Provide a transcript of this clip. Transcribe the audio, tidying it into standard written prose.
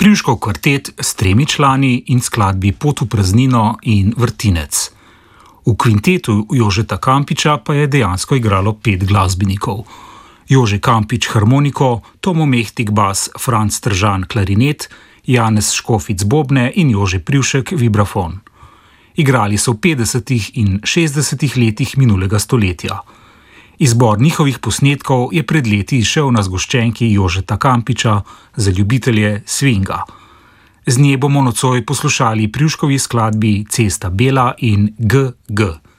Privškov kvartet s 3 člani in skladbi Pot v praznino in Vrtinec. V kvintetu Jožeta Kampiča pa je dejansko igralo 5 glasbenikov. Jože Kampič harmoniko, Tomo Mehtik bas, Franc Tržan klarinet, Janez Škofic bobne in Jože Privšek vibrafon. Igrali so v 50. in 60. letih minulega stoletja. Izbor njihovih posnetkov je pred leti izšel na zgoščenki Jožeta Kampiča za ljubitelje swinga. Z nje bomo nocoj poslušali Privškovi skladbi Cesta Bela in GG.